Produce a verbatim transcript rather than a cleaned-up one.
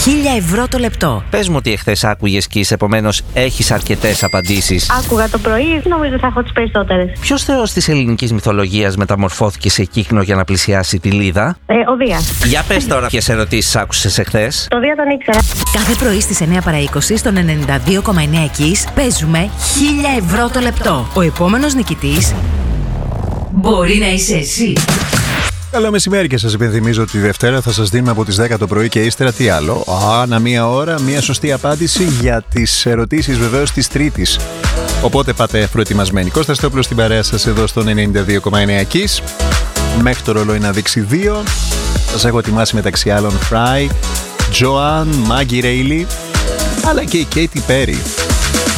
χίλια ευρώ το λεπτό. Πες μου ότι εχθές άκουγες Kiss, επομένως έχεις αρκετές απαντήσεις. Άκουγα το πρωί, νομίζω θα έχω τις περισσότερες. Ποιος θεός της ελληνικής μυθολογίας μεταμορφώθηκε σε κύκνο για να πλησιάσει τη Λίδα? Ε, ο Δίας. Για πες τώρα ποιες ερωτήσεις άκουσες εχθές. Το Δία τον ήξερα. Κάθε πρωί στις εννιά παρά είκοσι στον ενενήντα δύο κόμμα εννέα Kiss παίζουμε χίλια ευρώ το λεπτό. Ο επόμενος νικητής μπορεί να είσαι εσύ. Καλό μεσημέρι και σας υπενθυμίζω ότι τη Δευτέρα θα σας δίνουμε από τις δέκα το πρωί και ύστερα τι άλλο. Ανά μία ώρα, μία σωστή απάντηση για τις ερωτήσεις βεβαίως της Τρίτης. Οπότε πάτε προετοιμασμένοι. Κώστας Θεόπουλος στην παρέα σας εδώ στον ενενήντα δύο κόμμα εννέα Kiss. Μέχρι το ρολόι να δείξει δύο. Σας έχω ετοιμάσει μεταξύ άλλων Fry, Joanne, Maggie Reilly, αλλά και η Katy Perry.